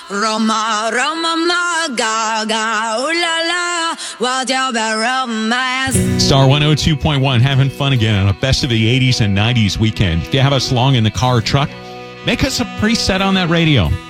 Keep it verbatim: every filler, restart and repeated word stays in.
Roma, Roma, ma, ga, ga, ooh la la, what about romance? Star one oh two point one, having fun again on a best of the eighties and nineties weekend. If you have us along in the car or truck, make us a preset on that radio.